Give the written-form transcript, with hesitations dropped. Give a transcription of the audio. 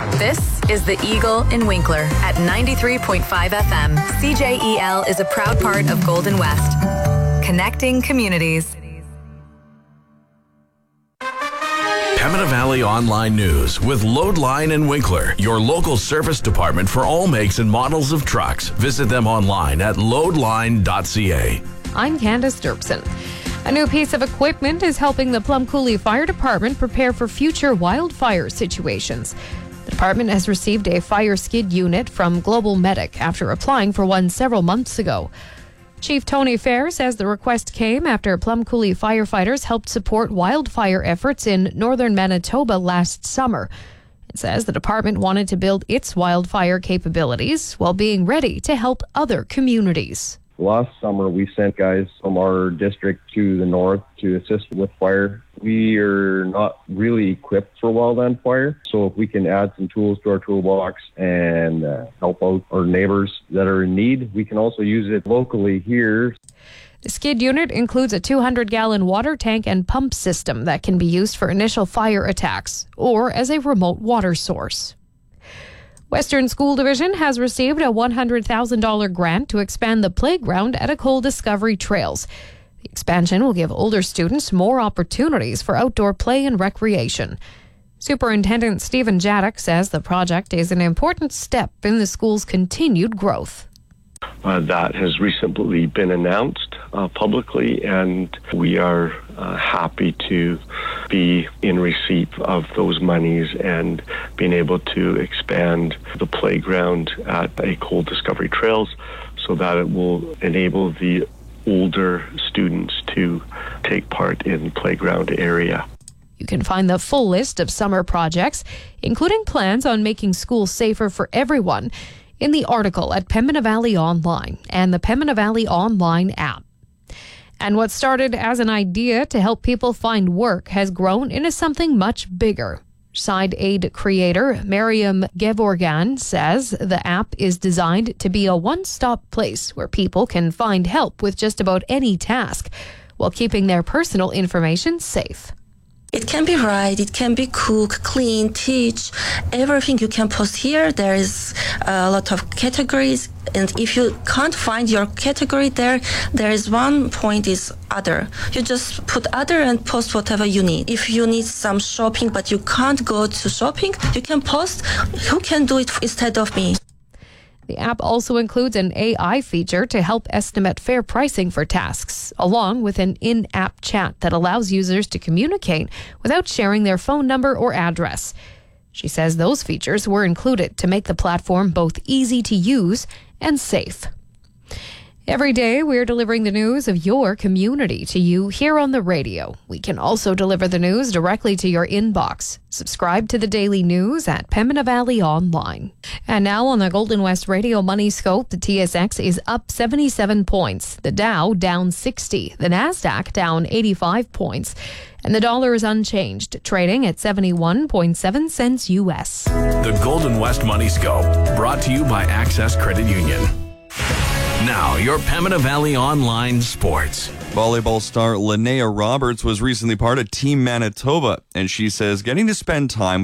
This is the Eagle in Winkler at 93.5 FM. CJEL is a proud part of Golden West. Connecting communities. Pembina Valley Online News with Loadline in Winkler, your local service department for all makes and models of trucks. Visit them online at loadline.ca. I'm Candace Dirksen. A new piece of equipment is helping the Plum Coulee Fire Department prepare for future wildfire situations. The department has received a fire skid unit from Global Medic after applying for one several months ago. Chief Tony Fair says the request came after Plum Coulee firefighters helped support wildfire efforts in northern Manitoba last summer. It says the department wanted to build its wildfire capabilities while being ready to help other communities. Last summer, we sent guys from our district to the north to assist with fire. We are not really equipped for wildland fire, so if we can add some tools to our toolbox and help out our neighbors that are in need, we can also use it locally here. The skid unit includes a 200-gallon water tank and pump system that can be used for initial fire attacks or as a remote water source. Western School Division has received a $100,000 grant to expand the playground at Ecole Discovery Trails. The expansion will give older students more opportunities for outdoor play and recreation. Superintendent Stephen Jaddock says the project is an important step in the school's continued growth. That has recently been announced publicly, and we are happy to be in receipt of those monies and being able to expand the playground at Ecole Discovery Trails so that it will enable the older students to take part in the playground area. You can find the full list of summer projects, including plans on making schools safer for everyone, in the article at Pembina Valley Online and the Pembina Valley Online app. And what started as an idea to help people find work has grown into something much bigger. Side Aid creator Mariam Gevorgan says the app is designed to be a one-stop place where people can find help with just about any task while keeping their personal information safe. It can be write, it can be cook, clean, teach, everything you can post here. There is a lot of categories, and if you can't find your category there is one point is other. You just put other and post whatever you need. If you need some shopping but you can't go to shopping, you can post who can do it instead of me. The app also includes an AI feature to help estimate fair pricing for tasks, along with an in-app chat that allows users to communicate without sharing their phone number or address. She says those features were included to make the platform both easy to use and safe. Every day, we're delivering the news of your community to you here on the radio. We can also deliver the news directly to your inbox. Subscribe to the daily news at Pembina Valley Online. And now on the Golden West Radio Money Scope, the TSX is up 77 points. The Dow down 60. The Nasdaq down 85 points. And the dollar is unchanged, trading at 71.7 cents U.S. The Golden West Money Scope, brought to you by Access Credit Union. Now, your Pembina Valley Online Sports. Volleyball star Linnea Roberts was recently part of Team Manitoba, and she says getting to spend time